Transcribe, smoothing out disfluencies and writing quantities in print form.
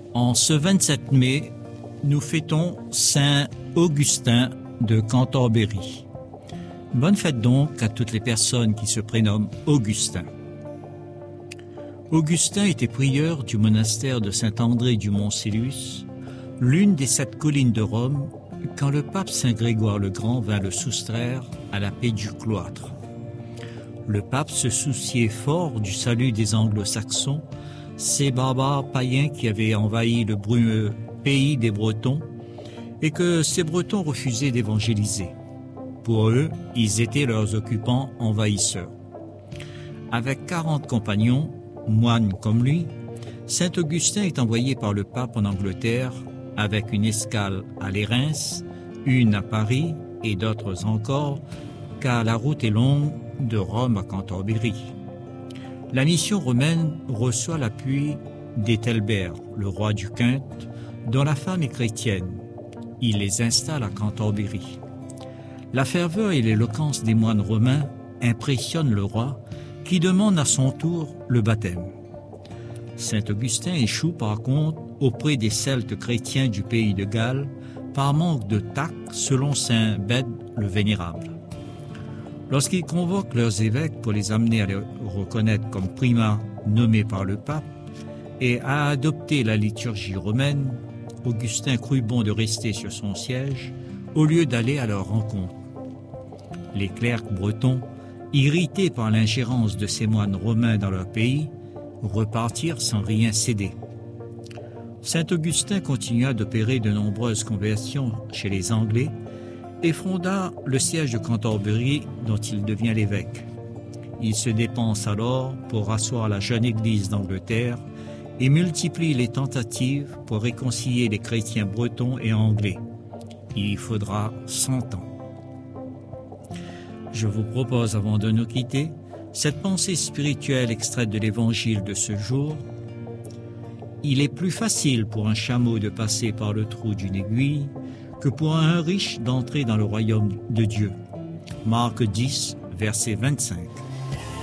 En ce 27 mai, nous fêtons Saint Augustin de Cantorbéry. Bonne fête donc à toutes les personnes qui se prénomment Augustin. Augustin était prieur du monastère de Saint-André du Mont-Célus, l'une des 7 collines de Rome, quand le pape Saint Grégoire le Grand vint le soustraire à la paix du cloître. Le pape se souciait fort du salut des anglo-saxons, ces barbares païens qui avaient envahi le brumeux pays des Bretons et que ces Bretons refusaient d'évangéliser. Pour eux, ils étaient leurs occupants envahisseurs. Avec 40 compagnons, moines comme lui, Saint Augustin est envoyé par le pape en Angleterre avec une escale à Lérins, une à Paris et d'autres encore, car la route est longue de Rome à Cantorbéry. La mission romaine reçoit l'appui d'Éthelbert, le roi du Quinte, dont la femme est chrétienne. Il les installe à Cantorbéry. La ferveur et l'éloquence des moines romains impressionnent le roi, qui demande à son tour le baptême. Saint Augustin échoue par contre auprès des Celtes chrétiens du pays de Galles par manque de tact selon saint Bède le Vénérable. Lorsqu'ils convoquent leurs évêques pour les amener à les reconnaître comme primats nommés par le pape et à adopter la liturgie romaine, Augustin crut bon de rester sur son siège au lieu d'aller à leur rencontre. Les clercs bretons, irrités par l'ingérence de ces moines romains dans leur pays, repartirent sans rien céder. Saint Augustin continua d'opérer de nombreuses conversions chez les Anglais et fonda le siège de Cantorbéry dont il devient l'évêque. Il se dépense alors pour rasseoir la jeune Église d'Angleterre et multiplie les tentatives pour réconcilier les chrétiens bretons et anglais. Il y faudra 100 ans. Je vous propose, avant de nous quitter, cette pensée spirituelle extraite de l'Évangile de ce jour. Il est plus facile pour un chameau de passer par le trou d'une aiguille que pour un riche d'entrer dans le royaume de Dieu. Marc 10, verset 25.